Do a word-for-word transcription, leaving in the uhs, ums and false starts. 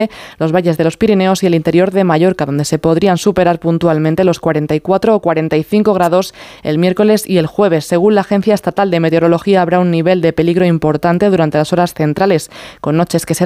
los valles de los Pirineos y el interior de Mallorca, donde se podrían superar puntualmente los cuarenta y cuatro o cuarenta y cinco grados el miércoles y el jueves. Según la Agencia Estatal de Meteorología, habrá un nivel de peligro importante durante las horas centrales, con noches que serán